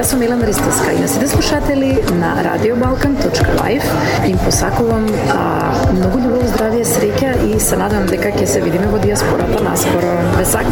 Јас сум Елена Ристовска и на сите слушатели на radiobalkan.live им посакувам многу љубов, здравје, среќа и се надевам дека ќе се видиме во диаспората наскоро. Ве сакам.